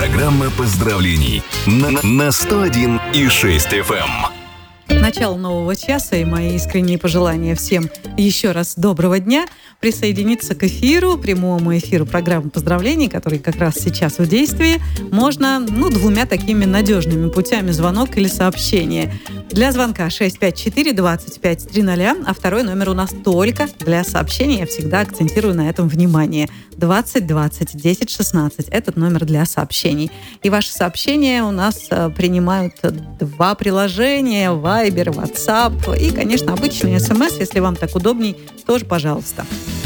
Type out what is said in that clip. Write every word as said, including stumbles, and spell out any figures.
Программа поздравлений на, на сто один и шесть эф эм. Начало нового часа и мои искренние пожелания всем еще раз доброго дня. Присоединиться к эфиру, прямому эфиру программы поздравлений, который как раз сейчас в действии, можно ну, двумя такими надежными путями: звонок или сообщение. Для звонка шесть пять четыре двадцать пять триста, а второй номер у нас только для сообщений. Я всегда акцентирую на этом внимание. двадцать двадцать десять шестнадцать. Этот номер для сообщений. И ваши сообщения у нас принимают два приложения: Viber, WhatsApp и, конечно, обычный смс, если вам так удобней, тоже, пожалуйста.